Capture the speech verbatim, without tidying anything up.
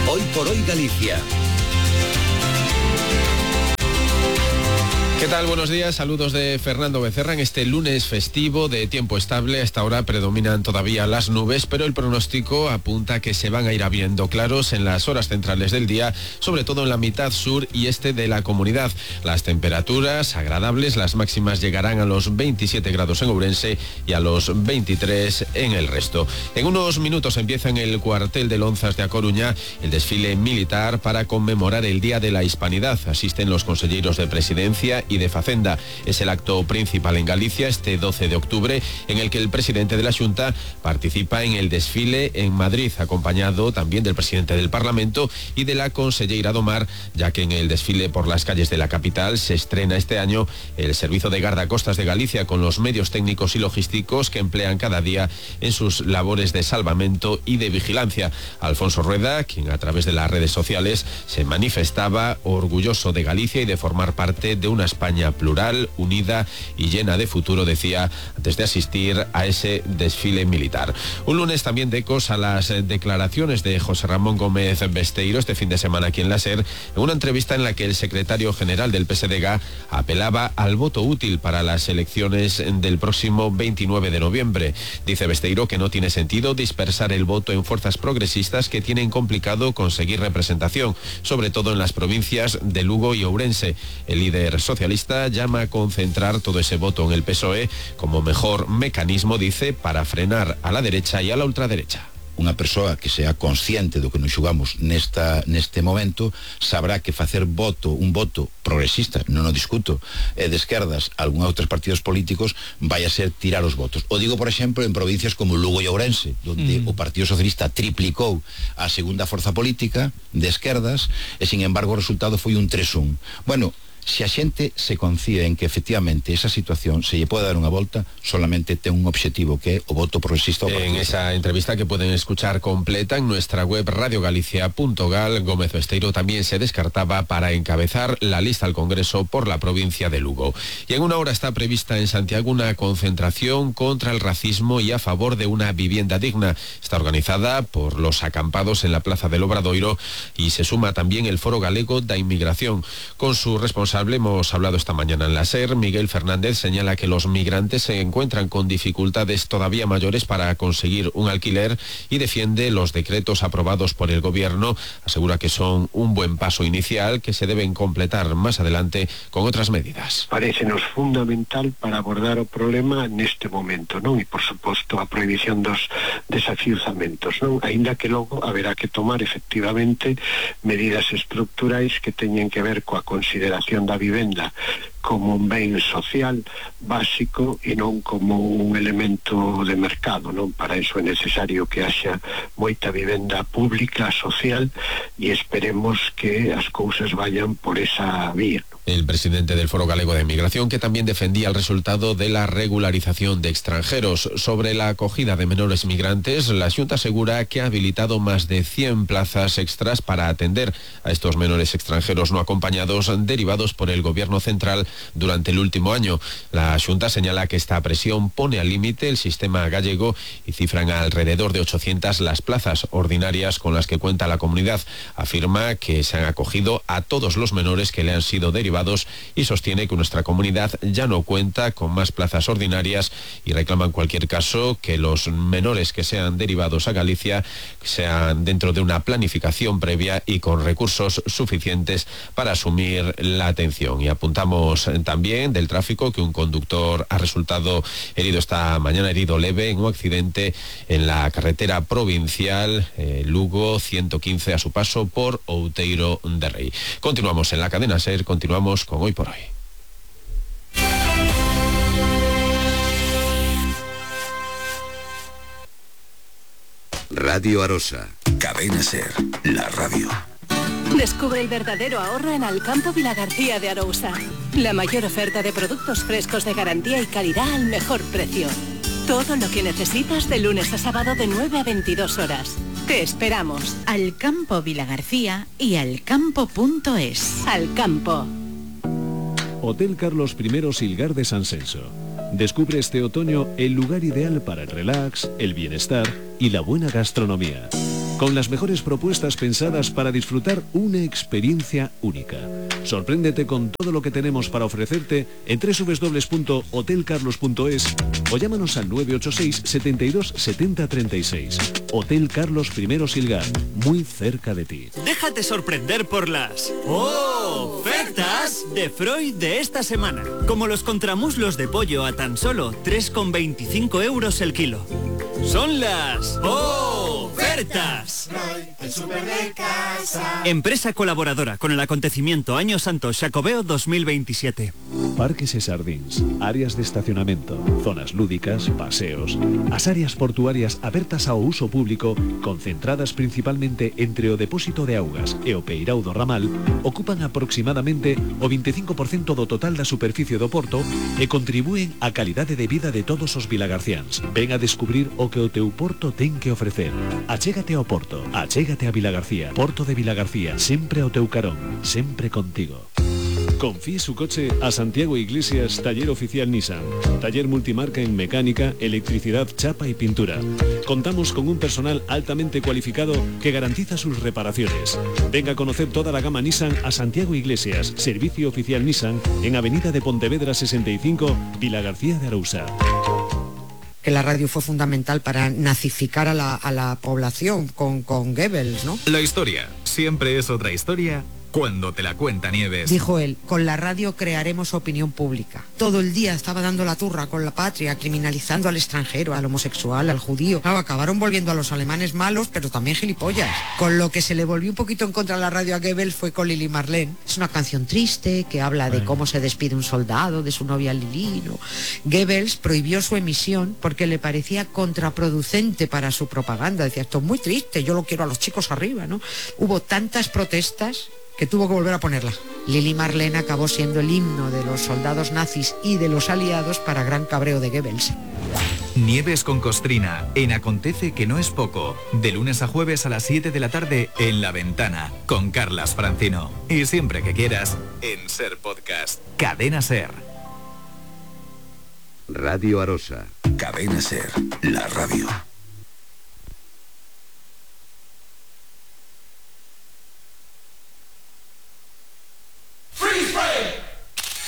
Hoy por hoy Galicia. ¿Qué tal? Buenos días, saludos de Fernando Becerra en este lunes festivo de tiempo estable. A esta hora predominan todavía las nubes, pero el pronóstico apunta que se van a ir abriendo claros en las horas centrales del día, sobre todo en la mitad sur y este de la comunidad. Las temperaturas agradables, las máximas llegarán a los veintisiete grados en Ourense y a los veintitrés en el resto. En unos minutos empieza en el cuartel de Lonzas de A Coruña el desfile militar para conmemorar el Día de la Hispanidad. Asisten los conselleiros de Presidencia y de Facenda. Es el acto principal en Galicia este doce de octubre, en el que el presidente de la Xunta participa en el desfile en Madrid, acompañado también del presidente del Parlamento y de la conselleira do Mar, ya que en el desfile por las calles de la capital se estrena este año el Servicio de Guardacostas de Galicia, con los medios técnicos y logísticos que emplean cada día en sus labores de salvamento y de vigilancia. Alfonso Rueda, quien a través de las redes sociales se manifestaba orgulloso de Galicia y de formar parte de una España plural, unida y llena de futuro, decía antes de asistir a ese desfile militar. Un lunes también de ecos a las declaraciones de José Ramón Gómez Besteiro este fin de semana aquí en la SER, en una entrevista en la que el secretario general del P S D G apelaba al voto útil para las elecciones del próximo veintinueve de noviembre. Dice Besteiro que no tiene sentido dispersar el voto en fuerzas progresistas que tienen complicado conseguir representación, sobre todo en las provincias de Lugo y Ourense. El líder socialista llama a concentrar todo ese voto en el P S O E como mejor mecanismo, dice, para frenar a la derecha y a la ultraderecha. Unha persoa que sea consciente do que nos xugamos nesta, neste momento sabrá que facer voto, un voto progresista, non o discuto, eh, de esquerdas a algún outros partidos políticos vai a ser tirar os votos. O digo, por exemplo, en provincias como Lugo e Ourense, donde mm. o Partido Socialista triplicou a segunda forza política de esquerdas e, sin embargo, o resultado foi un tres un. Bueno, se a xente se confía en que efectivamente esa situación se lle pode dar unha volta, solamente ten un objetivo, que é o voto progresista. En esa entrevista, que pueden escuchar completa en nuestra web radio galicia punto gal, Gómez Besteiro también se descartaba para encabezar la lista al Congreso por la provincia de Lugo. Y en una hora está prevista en Santiago una concentración contra el racismo y a favor de una vivienda digna. Está organizada por los acampados en la Plaza del Obradoiro y se suma también el Foro Galego da Inmigración. Con su responsable hemos hablado esta mañana en la SER. Miguel Fernández señala que los migrantes se encuentran con dificultades todavía mayores para conseguir un alquiler y defiende los decretos aprobados por el gobierno. Asegura que son un buen paso inicial que se deben completar más adelante con otras medidas. Parécenos fundamental para abordar o problema neste momento, non? E, por suposto, a prohibición dos desafiuzamentos, non? Aínda que logo haberá que tomar efectivamente medidas estructurais que teñen que ver coa consideración da vivenda como un ben social básico e non como un elemento de mercado, non? Para iso é necesario que haxa moita vivenda pública, social, e esperemos que as cousas vayan por esa vía. El presidente del Foro Galego de Migración, que también defendía el resultado de la regularización de extranjeros. Sobre la acogida de menores migrantes, la Xunta asegura que ha habilitado más de cien plazas extras para atender a estos menores extranjeros no acompañados derivados por el gobierno central durante el último año. La Xunta señala que esta presión pone al límite el sistema gallego y cifran a alrededor de ochocientas las plazas ordinarias con las que cuenta la comunidad. Afirma que se han acogido a todos los menores que le han sido derivados y sostiene que nuestra comunidad ya no cuenta con más plazas ordinarias y reclama en cualquier caso que los menores que sean derivados a Galicia sean dentro de una planificación previa y con recursos suficientes para asumir la atención. Y apuntamos también del tráfico que un conductor ha resultado herido esta mañana, herido leve en un accidente en la carretera provincial eh, Lugo ciento quince a su paso por Outeiro de Rei. Continuamos en la cadena SER, continuamos con Hoy por Hoy. Radio Arosa, Cadena SER, la radio. Descubre el verdadero ahorro en Alcampo Vilagarcía de Arousa. La mayor oferta de productos frescos de garantía y calidad al mejor precio. Todo lo que necesitas de lunes a sábado de nueve a veintidós horas. Te esperamos. Alcampo Vilagarcía y alcampo punto es. Alcampo. Hotel Carlos primero Silgar de San Senso. Descubre este otoño el lugar ideal para el relax, el bienestar y la buena gastronomía. Con las mejores propuestas pensadas para disfrutar una experiencia única. Sorpréndete con todo lo que tenemos para ofrecerte en doble u doble u doble u punto hotel carlos punto es o llámanos al nueve ocho seis, setenta y dos, setenta, treinta y seis. Hotel Carlos I Silgar, muy cerca de ti. Déjate sorprender por las ofertas de Freud de esta semana. Como los contramuslos de pollo a tan solo tres con veinticinco euros el kilo. Son las ofertas. El súper de casa. Empresa colaboradora con el acontecimiento Año Santo Xacobeo dos mil veintisiete. Parques e Sardins, áreas de estacionamento, zonas lúdicas, paseos. As áreas portuarias abertas ao uso público, concentradas principalmente entre o depósito de augas e o peirao do ramal, ocupan aproximadamente o veinticinco por ciento do total da superficie do porto e contribúen á calidade de vida de todos os vilagarciáns. Ven a descubrir o que o teu porto ten que ofrecer. Achégate ao porto, achégate a Vilagarcía. Porto de Vilagarcía, sempre ao teu carón, sempre contigo. Confíe su coche a Santiago Iglesias, taller oficial Nissan. Taller multimarca en mecánica, electricidad, chapa y pintura. Contamos con un personal altamente cualificado que garantiza sus reparaciones. Venga a conocer toda la gama Nissan a Santiago Iglesias, servicio oficial Nissan, en Avenida de Pontevedra sesenta y cinco, Vilagarcía de Arousa. Que la radio fue fundamental para nazificar a la, a la población con, con Goebbels, ¿no? La historia siempre es otra historia cuando te la cuenta Nieves. Dijo él, con la radio crearemos opinión pública. Todo el día estaba dando la turra con la patria, criminalizando al extranjero, al homosexual, al judío. Claro, acabaron volviendo a los alemanes malos, pero también gilipollas. Con lo que se le volvió un poquito en contra de la radio a Goebbels fue con Lili Marlene. Es una canción triste que habla de cómo se despide un soldado de su novia Lili, ¿no? Goebbels prohibió su emisión porque le parecía contraproducente para su propaganda. Decía, esto es muy triste, yo lo quiero a los chicos arriba, ¿no? Hubo tantas protestas que tuvo que volver a ponerla. Lili Marlene acabó siendo el himno de los soldados nazis y de los aliados para gran cabreo de Goebbels. Nieves con Costrina, en Acontece que no es poco, de lunes a jueves a las siete de la tarde en La Ventana, con Carlas Francino. Y siempre que quieras, en Ser Podcast. Cadena Ser. Radio Arosa. Cadena Ser, la radio.